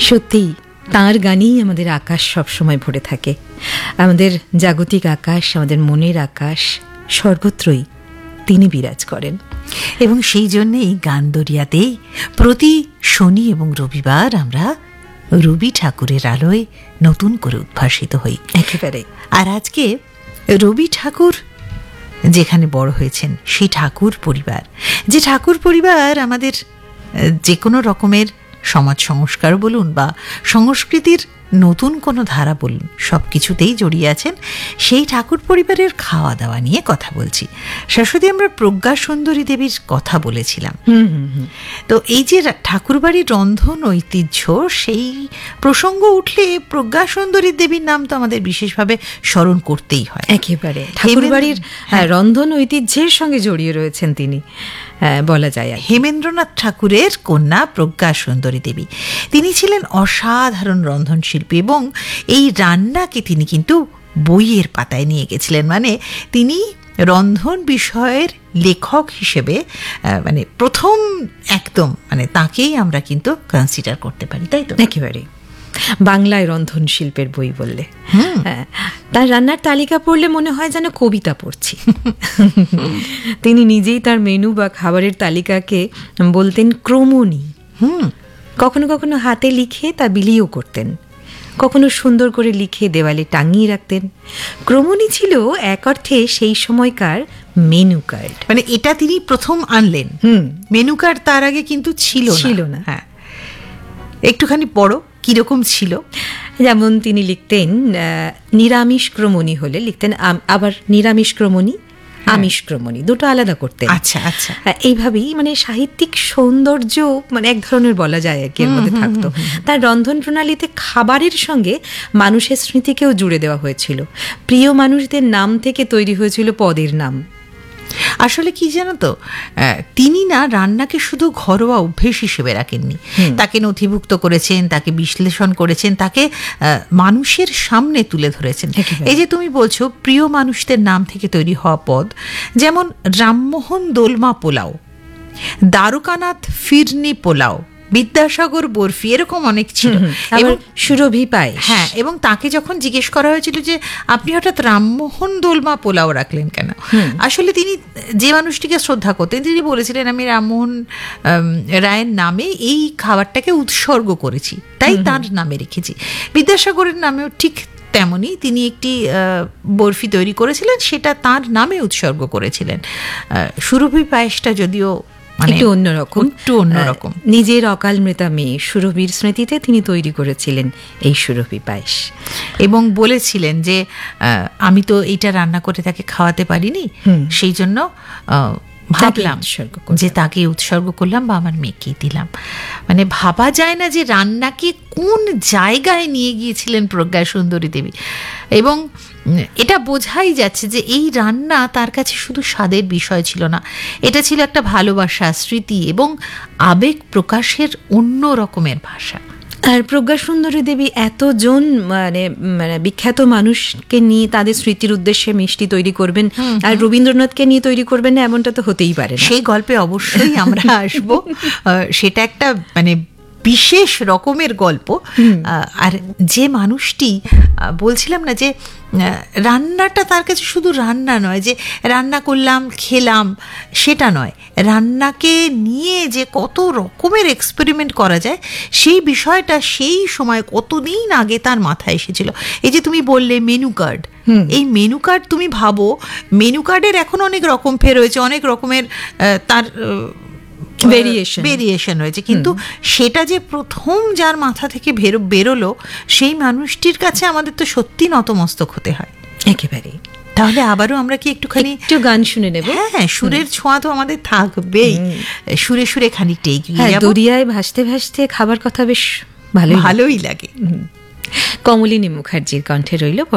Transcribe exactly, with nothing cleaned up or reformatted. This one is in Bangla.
সত্যি তাঁর গানেই আমাদের আকাশ সবসময় ভরে থাকে। আমাদের জাগতিক আকাশ, আমাদের মনের আকাশ, সর্বত্রই তিনি বিরাজ করেন। এবং সেই জন্যেই গান দরিয়াতেই প্রতি শনি এবং রবিবার আমরা রবি ঠাকুরের আলোয় নতুন করে উদ্ভাসিত হই। একেবারে। আর আজকে রবি ঠাকুর যেখানে বড় হয়েছেন সেই ঠাকুর পরিবার, যে ঠাকুর পরিবার আমাদের যে কোনো রকমের সমাজ সংস্কার বলুন বা সংস্কৃতির নতুন কোনো ধারা বলুন, সব কিছুতেই জড়িয়ে আছেন, সেই ঠাকুর পরিবারের খাওয়া দাওয়া নিয়ে কথা বলছি। শাশ্বতী, আমরা প্রজ্ঞা সুন্দরী দেবীর কথা বলেছিলাম। তো এই যে ঠাকুরবাড়ির রন্ধন ঐতিহ্য, সেই প্রসঙ্গ উঠলে প্রজ্ঞা সুন্দরী দেবীর নাম তো আমাদের বিশেষভাবে স্মরণ করতেই হয়। একেবারে ঠাকুরবাড়ির রন্ধন ঐতিহ্যের সঙ্গে জড়িয়ে রয়েছেন তিনি, বলা যায়। হেমেন্দ্রনাথ ঠাকুরের কন্যা প্রজ্ঞা সুন্দরী দেবী, তিনি ছিলেন অসাধারণ রন্ধনশিল্পী এবং এই রান্নাকে তিনি কিন্তু বইয়ের পাতায় নিয়ে গেছিলেন। মানে তিনি রন্ধন বিষয়ের লেখক হিসেবে মানে প্রথম একদম মানে তাকেই আমরা কিন্তু কনসিডার করতে পারি, তাই তো? একেবারে। বাংলায় রন্ধন শিল্পের বই বললে, তার রান্নার তালিকা পড়লে মনে হয় যেন কবিতা পড়ছি। তিনি নিজেই তার মেনু বা খাবারের তালিকাকে বলতেন ক্রমণী। হুম কখনো কখনো হাতে লিখে তা বিলিও করতেন, কখনো সুন্দর করে লিখে দেওয়ালে টাঙিয়ে রাখতেন। ক্রমণী ছিল এক অর্থে সেই সময়কার মেনু কার্ড। মানে এটা তিনি প্রথম আনলেন। হুম মেনু কার্ড তার আগে কিন্তু ছিল ছিল না। হ্যাঁ, একটুখানি পড়ো কিরকম ছিল। যেমন তিনি লিখতেন নিরামিষ ক্রমণী হলে লিখতেন আবার নিরামিষ ক্রমণী, আমিষ ক্রমণী, দুটো আলাদা করতেন। আচ্ছা আচ্ছা। এইভাবেই মানে সাহিত্যিক সৌন্দর্য মানে এক ধরনের বলা যায় আর কি এর মধ্যে থাকতো। তার রন্ধন প্রণালীতে খাবারের সঙ্গে মানুষের স্মৃতিকেও জুড়ে দেওয়া হয়েছিল। প্রিয় মানুষদের নাম থেকে তৈরি হয়েছিল পদের নাম। আসলে কি জানো তো, তিনি না রান্নাকে শুধু ঘরোয়া অভ্যেস হিসেবে রাখেননি, তাকে নথিভুক্ত করেছেন, তাকে বিশ্লেষণ করেছেন, তাকে মানুষের সামনে তুলে ধরেছেন। এই যে তুমি বলছো প্রিয় মানুষদের নাম থেকে তৈরি হওয়া পদ, যেমন রামমোহন দোলমা পোলাও, দ্বারকানাথ ফিরনি পোলাও, বিদ্যাসাগর বরফি, এরকম অনেক ছিল। এবং সুরভি পায়েস। হ্যাঁ, এবং তাকে যখন জিজ্ঞেস করা হয়েছিল যে আপনি হঠাৎ রামমোহন দোলমা পোলাও রাখলেন কেন, আসলে তিনি যে মানুষটিকে শ্রদ্ধা করতেন তিনি বলেছিলেন আমি রামমোহন রায়ের নামে এই খাবারটাকে উৎসর্গ করেছি, তাই তার নামে রেখেছি। বিদ্যাসাগরের নামেও ঠিক তেমনি তিনি একটি বরফি তৈরি করেছিলেন, সেটা তার নামে উৎসর্গ করেছিলেন। সুরভি পায়েসটা যদিও একটু অন্যরকম, একটু অন্যরকম। নিজের অকাল মৃতা মেয়ে সুরভির স্মৃতিতে তিনি তৈরি করেছিলেন এই সুরভি পায়েস এবং বলেছিলেন যে আমি তো এইটা রান্না করে তাকে খাওয়াতে পারিনি, সেই জন্য ভাবলাম যে তাকে উৎসর্গ করলাম বা আমার মেয়েকেই দিলাম। মানে ভাবা যায় না যে রান্নাকে কোন জায়গায় নিয়ে গিয়েছিলেন প্রজ্ঞা সুন্দরী দেবী। এবং এটা বোঝাই যাচ্ছে যে এই রান্না তার কাছে শুধু স্বাদের বিষয় ছিল না, এটা ছিল একটা ভালোবাসা, স্মৃতি এবং আবেগ প্রকাশের অন্য রকমের ভাষা। আর প্রজ্ঞা সুন্দরী দেবী এতজন মানে মানে বিখ্যাত মানুষকে নিয়ে তাদের স্মৃতির উদ্দেশ্যে মিষ্টি তৈরি করবেন আর রবীন্দ্রনাথকে নিয়ে তৈরি করবেন না, এমনটা তো হতেই পারে না। সেই গল্পে অবশ্যই আমরা আসব। সেটা একটা মানে বিশেষ রকমের গল্প। আর যে মানুষটি বলছিলাম না যে রান্নাটা তার কাছে শুধু রান্না নয়, যে রান্না করলাম খেলাম সেটা নয়, রান্নাকে নিয়ে যে কত রকমের এক্সপেরিমেন্ট করা যায় সেই বিষয়টা সেই সময় কতদিন আগে তার মাথায় এসেছিল। এই যে তুমি বললে মেনু কার্ড, এই মেনু কার্ড তুমি ভাবো, মেনু কার্ডের এখন অনেক রকম ফের হয়েছে, অনেক রকমের তার ভেরিয়েশন ভেরিয়েশন হয়েছে, কিন্তু সেটা যে প্রথম যার মাথা থেকে বেরো বেরোলো সেই মানুষটির কাছে আমাদের তো সত্যি নতমস্তক হতে হয়। একেবারে। তাহলে আবারও আমরা কি একটুখানি একটু গান শুনে নেব? হ্যাঁ, সুরের ছোঁয়া তো আমাদের থাকবেই, সুরে সুরে খানিকটা এগিয়ে যাব। দরিয়ায় ভাসতে ভাসতে খাবার কথা বেশ ভালোই ভালোই লাগে। কমলিনী মুখার্জির কণ্ঠে রইল